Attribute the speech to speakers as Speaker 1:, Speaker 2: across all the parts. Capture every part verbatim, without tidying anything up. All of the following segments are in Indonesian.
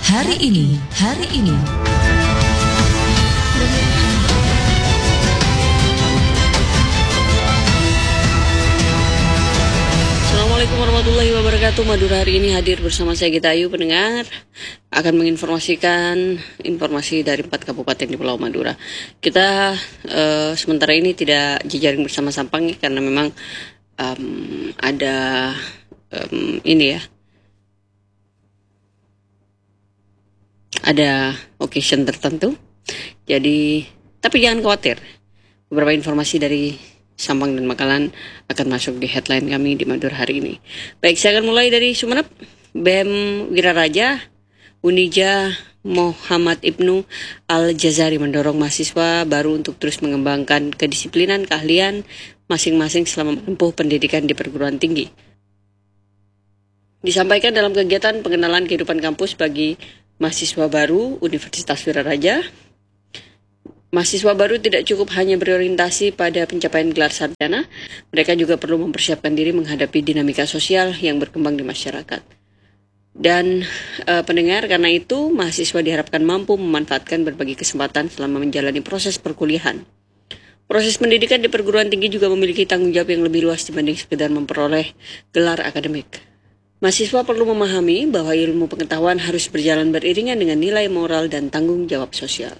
Speaker 1: hari ini, hari ini.
Speaker 2: Assalamualaikum warahmatullahi wabarakatuh. Madura hari ini hadir bersama saya Gita Ayu. Pendengar akan menginformasikan informasi dari empat kabupaten di Pulau Madura. Kita uh, sementara ini tidak jejaring bersama Sampang karena memang um, ada um, ini ya, ada occasion tertentu. Jadi, tapi jangan khawatir. Beberapa informasi dari Sampang dan Makalan akan masuk di headline kami di Madura hari ini. Baik, saya akan mulai dari Sumeneb. B E M Wiraraja, Unija Muhammad Ibnu Al-Jazari mendorong mahasiswa baru untuk terus mengembangkan kedisiplinan keahlian masing-masing selama menempuh pendidikan di perguruan tinggi. Disampaikan dalam kegiatan pengenalan kehidupan kampus bagi mahasiswa baru Universitas Wiraraja. Mahasiswa baru tidak cukup hanya berorientasi pada pencapaian gelar sarjana, mereka juga perlu mempersiapkan diri menghadapi dinamika sosial yang berkembang di masyarakat. Dan e, pendengar, karena itu mahasiswa diharapkan mampu memanfaatkan berbagai kesempatan selama menjalani proses perkuliahan. Proses pendidikan di perguruan tinggi juga memiliki tanggung jawab yang lebih luas dibanding sekedar memperoleh gelar akademik. Mahasiswa perlu memahami bahwa ilmu pengetahuan harus berjalan beriringan dengan nilai moral dan tanggung jawab sosial.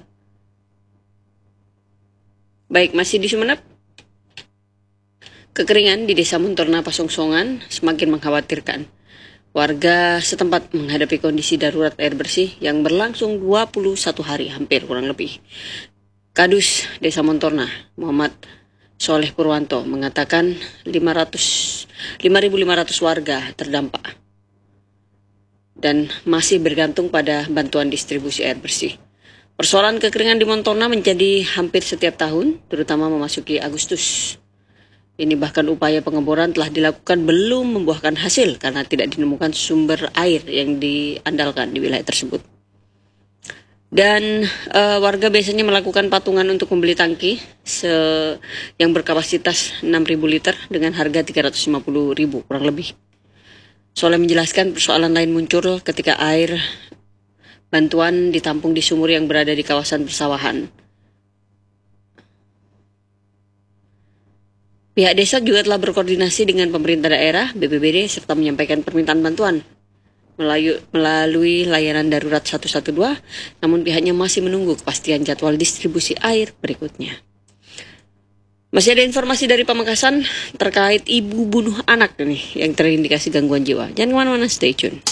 Speaker 2: Baik, masih di Sumeneb. Kekeringan di Desa Montorna Pasongsongan semakin mengkhawatirkan. Warga setempat menghadapi kondisi darurat air bersih yang berlangsung dua puluh satu hari hampir kurang lebih. Kadus Desa Montorna, Muhammad Soleh Purwanto, mengatakan lima ribu lima ratus warga terdampak dan masih bergantung pada bantuan distribusi air bersih. Persoalan kekeringan di Montorna menjadi hampir setiap tahun, terutama memasuki Agustus. Ini bahkan upaya pengeboran telah dilakukan belum membuahkan hasil karena tidak ditemukan sumber air yang diandalkan di wilayah tersebut. Dan uh, warga biasanya melakukan patungan untuk membeli tangki se- yang berkapasitas enam ribu liter dengan harga tiga ratus lima puluh ribu kurang lebih. Soleh menjelaskan persoalan lain muncul ketika air bantuan ditampung di sumur yang berada di kawasan persawahan. Pihak desa juga telah berkoordinasi dengan pemerintah daerah, B P B D, serta menyampaikan permintaan bantuan melalui layanan darurat satu satu dua, namun pihaknya masih menunggu kepastian jadwal distribusi air berikutnya. Masih ada informasi dari Pamekasan terkait ibu bunuh anak nih yang terindikasi gangguan jiwa. Jangan kemana-mana, stay tune.